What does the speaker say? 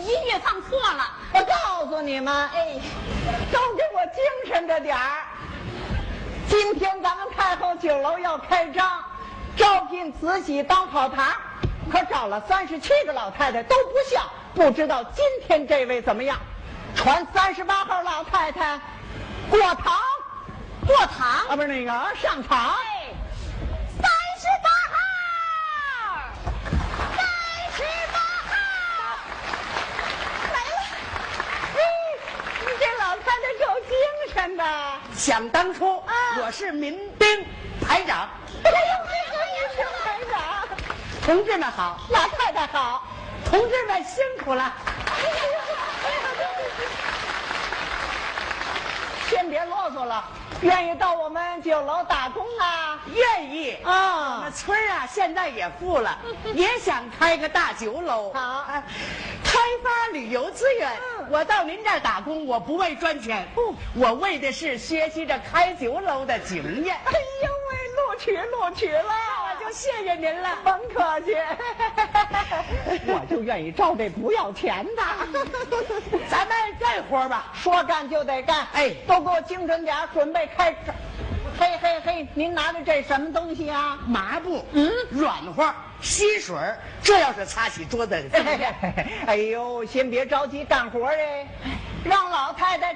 音乐放错了。 我告诉你们， 哎， 都给我精神着点儿。今天咱们太后酒楼要开张，招聘慈禧当跑堂，可找了37个老太太都不像，不知道今天这位怎么样？传38号老太太过堂， 过堂啊，不是那个上场。 哎，38号来了。 你这老太太够精神的。 想当初，我是民兵排长。 哎呦，这个是排长。 同志们好， 老太太好。 同志们辛苦了。 先别啰嗦了，愿意到我们酒楼打工啊？ 愿意啊我们村啊现在也富了，也想开个大酒楼。 好开发旅游资源。我到您这儿打工，我不为赚钱，我为的是学习着开酒楼的经验。 哎呦喂，录取了， 我就谢谢您了。 甭客气。我就愿意招这不要钱的。 咱们干活吧， 说干就得干。 哎都给我精神点儿，准备开始。嘿嘿嘿，您拿着这什么东西啊？ 麻布，软和，吸水，这要是擦起桌子， 哎呦，先别着急干活哎，让老太太